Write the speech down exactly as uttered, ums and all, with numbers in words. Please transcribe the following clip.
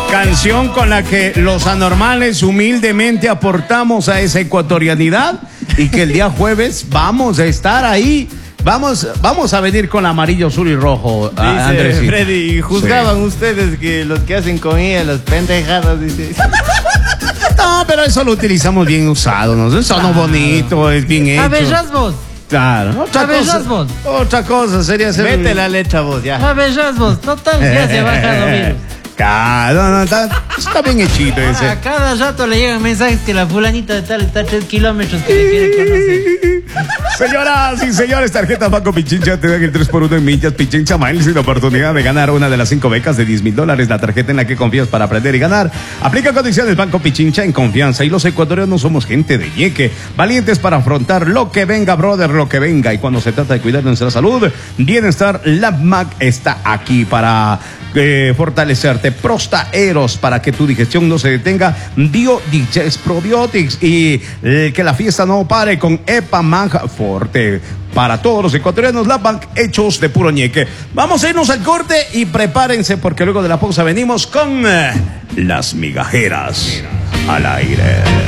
Canción con la que los anormales humildemente aportamos a esa ecuatorianidad y que el día jueves vamos a estar ahí. Vamos, vamos a venir con amarillo, azul y rojo. Dice Andrés, sí. Freddy, y juzgaban sí. ustedes que los que hacen con ella las pendejadas, dice. No, pero eso lo utilizamos bien usado, ¿no? Eso no bonito, es bien hecho. A ver, vos. Claro. Otra a ver, cosa, vos. otra cosa sería hacer... Mete la letra vos, ya. A ver, vos. Total, ya se ha bajado virus. Claro, no, no, está, está bien hechito ese. A cada rato le llegan mensajes que la fulanita de tal está a tres kilómetros que le quiere conocer. Señoras y señores, tarjeta Banco Pichincha te dan el tres por uno en millas Pichincha Miles y la oportunidad de ganar una de las cinco becas de diez mil dólares. La tarjeta en la que confías para aprender y ganar. Aplica condiciones Banco Pichincha en confianza. Y los ecuatorianos somos gente de ñeque, valientes para afrontar lo que venga, brother, lo que venga. Y cuando se trata de cuidar nuestra salud, Bienestar LabMac está aquí para eh, fortalecerte. Prosta Eros para que tu digestión no se detenga. Dio Digest Probiotics y eh, que la fiesta no pare con Epa Manja Forte. Para todos los ecuatorianos, LabMac hechos de puro ñeque. Vamos a irnos al corte y prepárense porque luego de la pausa venimos con eh, las migajeras al aire.